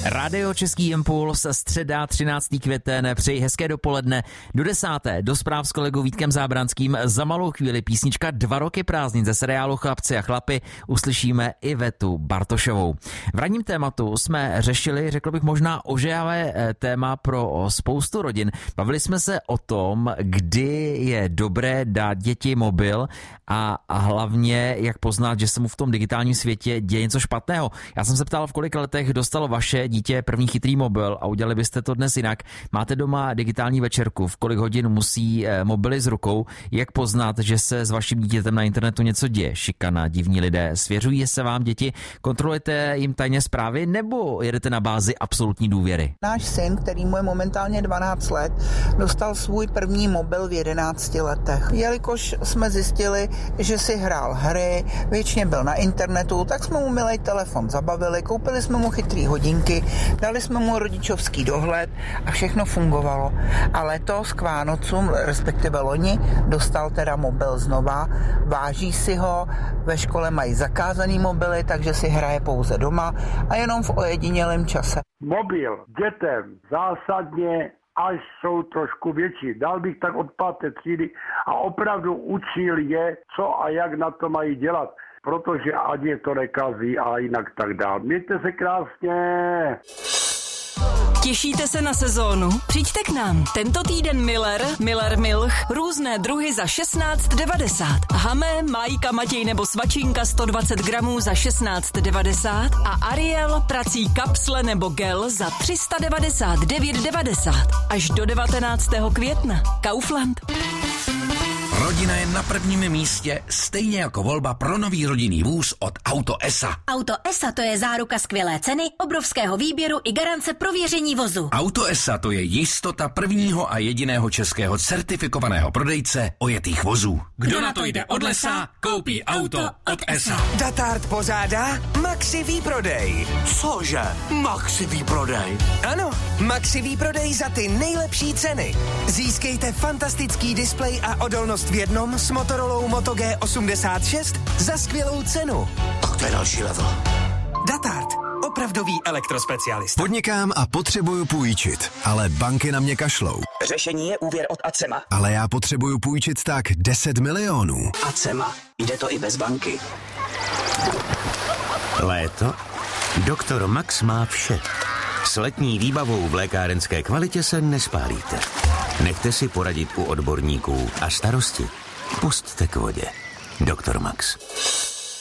Radio Český impuls, středa 13. květen, přeji hezké dopoledne. Do 10. do zpráv s kolegou Vítkem Zábranským. Za malou chvíli písnička 2 roky prázdnin ze seriálu Chlapci a chlapy uslyšíme Ivetu Bartošovou. V ranním tématu jsme řešili, řekl bych možná ožehavé téma pro spoustu rodin. Bavili jsme se o tom, kdy je dobré dát děti mobil a hlavně jak poznat, že se mu v tom digitálním světě děje něco špatného. Já jsem se ptal, v kolika letech dostalo vaše dítě první chytrý mobil a udělali byste to dnes jinak. Máte doma digitální večerku, v kolik hodin musí mobily z rukou, jak poznat, že se s vaším dítětem na internetu něco děje, šikana, divní lidé, svěřují se vám děti, kontrolujete jim tajně zprávy nebo jedete na bázi absolutní důvěry? Náš syn, který mu je momentálně 12 let, dostal svůj první mobil v 11 letech. Jelikož jsme zjistili, že si hrál hry, většině byl na internetu, tak jsme mu milej telefon zabavili, koupili jsme mu chytrý hodinky, dali jsme mu rodičovský dohled a všechno fungovalo. A letos k Vánocům, respektive loni, dostal teda mobil znova, váží si ho, ve škole mají zakázaný mobily, takže si hraje pouze doma a jenom v ojedinělém čase. Mobil dětem zásadně, až jsou trošku větší. Dal bych tak od 5. třídy a opravdu učil je, co a jak na to mají dělat. Protože ať je to nekazí a jinak tak dál. Mějte se krásně. Těšíte se na sezónu? Přijďte k nám. Tento týden Miller Milch, různé druhy za 16,90. Hamé, Majka, Matěj nebo Svačinka 120 gramů za 16,90 a Ariel, prací kapsle nebo gel za 399,90. Až do 19. května. Kaufland. Rodina je na prvním místě, stejně jako volba pro nový rodinný vůz od Auto ESA. Auto ESA to je záruka skvělé ceny, obrovského výběru i garance prověření vozu. Auto ESA to je jistota prvního a jediného českého certifikovaného prodejce ojetých vozů. Kdo na to jde od lesa, koupí auto od ESA. Datard pořádá Maxi výprodej. Cože? Maxi výprodej? Ano, Maxi výprodej za ty nejlepší ceny. Získejte fantastický displej a odolnost v jednom s Motorolou Moto G86 za skvělou cenu. Tak to je další level. Datard, opravdový elektrospecialista. Podnikám a potřebuju půjčit, ale banky na mě kašlou. Řešení je úvěr od Acema. Ale já potřebuju půjčit tak 10 milionů. Acema. Jde to i bez banky. Léto? Doktor Max má vše. S letní výbavou v lékárenské kvalitě se nespálíte. Nechte si poradit u odborníků a starosti pusťte k vodě. Doktor Max.